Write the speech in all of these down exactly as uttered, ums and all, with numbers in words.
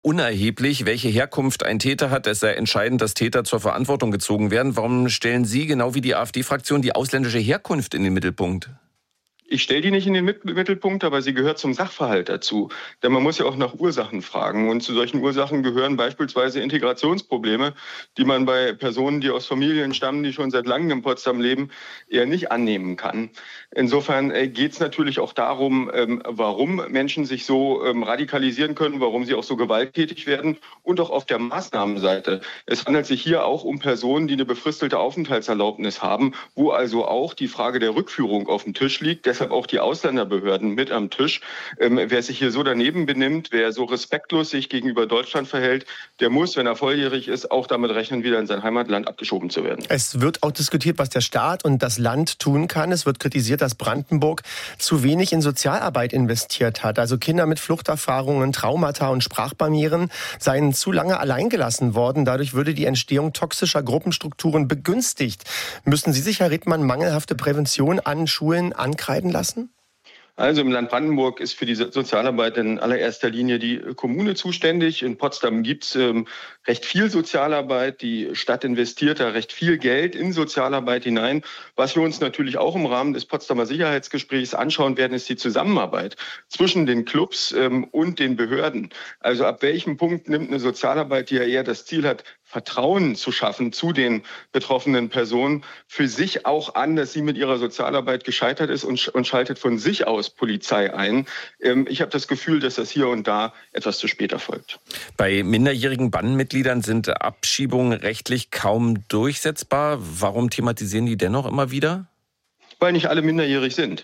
unerheblich, welche Herkunft ein Täter hat. Es sei entscheidend, dass Täter zur Verantwortung gezogen werden. Warum stellen Sie, genau wie die AfD-Fraktion, die ausländische Herkunft in den Mittelpunkt? Ich stelle die nicht in den Mittelpunkt, aber sie gehört zum Sachverhalt dazu. Denn man muss ja auch nach Ursachen fragen. Und zu solchen Ursachen gehören beispielsweise Integrationsprobleme, die man bei Personen, die aus Familien stammen, die schon seit langem in Potsdam leben, eher nicht annehmen kann. Insofern geht es natürlich auch darum, warum Menschen sich so radikalisieren können, warum sie auch so gewalttätig werden und auch auf der Maßnahmenseite. Es handelt sich hier auch um Personen, die eine befristete Aufenthaltserlaubnis haben, wo also auch die Frage der Rückführung auf dem Tisch liegt. Deshalb auch die Ausländerbehörden mit am Tisch. Ähm, wer sich hier so daneben benimmt, wer so respektlos sich gegenüber Deutschland verhält, der muss, wenn er volljährig ist, auch damit rechnen, wieder in sein Heimatland abgeschoben zu werden. Es wird auch diskutiert, was der Staat und das Land tun kann. Es wird kritisiert, dass Brandenburg zu wenig in Sozialarbeit investiert hat. Also Kinder mit Fluchterfahrungen, Traumata und Sprachbarrieren seien zu lange alleingelassen worden. Dadurch würde die Entstehung toxischer Gruppenstrukturen begünstigt. Müssen Sie sich, Herr Редmann, mangelhafte Prävention an Schulen ankreiden lassen? Also im Land Brandenburg ist für die Sozialarbeit in allererster Linie die Kommune zuständig. In Potsdam gibt es ähm, recht viel Sozialarbeit. Die Stadt investiert da recht viel Geld in Sozialarbeit hinein. Was wir uns natürlich auch im Rahmen des Potsdamer Sicherheitsgesprächs anschauen werden, ist die Zusammenarbeit zwischen den Clubs ähm, und den Behörden. Also ab welchem Punkt nimmt eine Sozialarbeit, die ja eher das Ziel hat, Vertrauen zu schaffen zu den betroffenen Personen, für sich auch an, dass sie mit ihrer Sozialarbeit gescheitert ist und, und schaltet von sich aus Polizei ein. Ähm, ich habe das Gefühl, dass das hier und da etwas zu spät erfolgt. Bei minderjährigen Bandenmitgliedern sind Abschiebungen rechtlich kaum durchsetzbar. Warum thematisieren die dennoch immer wieder? Weil nicht alle minderjährig sind.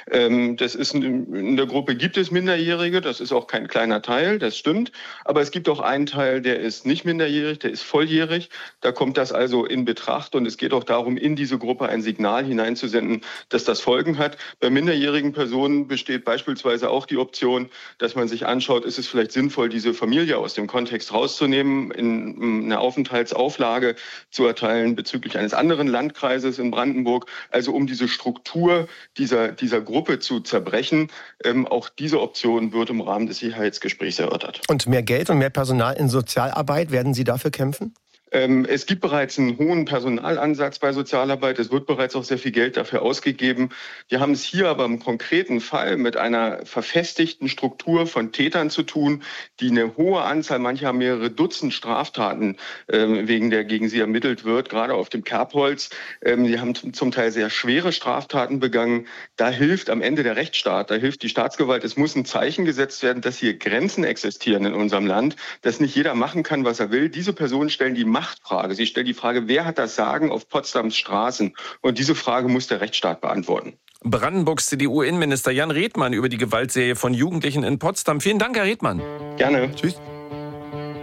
Das ist in der Gruppe gibt es Minderjährige, das ist auch kein kleiner Teil, das stimmt. Aber es gibt auch einen Teil, der ist nicht minderjährig, der ist volljährig. Da kommt das also in Betracht und es geht auch darum, in diese Gruppe ein Signal hineinzusenden, dass das Folgen hat. Bei minderjährigen Personen besteht beispielsweise auch die Option, dass man sich anschaut, ist es vielleicht sinnvoll, diese Familie aus dem Kontext rauszunehmen, in eine Aufenthaltsauflage zu erteilen bezüglich eines anderen Landkreises in Brandenburg. Also um diese Struktur dieser, dieser Gruppe zu zerbrechen. Ähm, auch diese Option wird im Rahmen des Sicherheitsgesprächs erörtert. Und mehr Geld und mehr Personal in Sozialarbeit, werden Sie dafür kämpfen? Es gibt bereits einen hohen Personalansatz bei Sozialarbeit. Es wird bereits auch sehr viel Geld dafür ausgegeben. Wir haben es hier aber im konkreten Fall mit einer verfestigten Struktur von Tätern zu tun, die eine hohe Anzahl, manche haben mehrere Dutzend Straftaten, wegen der gegen sie ermittelt wird, gerade auf dem Kerbholz. Sie haben zum Teil sehr schwere Straftaten begangen. Da hilft am Ende der Rechtsstaat, da hilft die Staatsgewalt. Es muss ein Zeichen gesetzt werden, dass hier Grenzen existieren in unserem Land, dass nicht jeder machen kann, was er will. Diese Personen stellen die Macht Machtfrage. Sie stellt die Frage, wer hat das Sagen auf Potsdams Straßen? Und diese Frage muss der Rechtsstaat beantworten. Brandenburgs C D U-Innenminister Jan Redmann über die Gewaltserie von Jugendlichen in Potsdam. Vielen Dank, Herr Redmann. Gerne. Tschüss.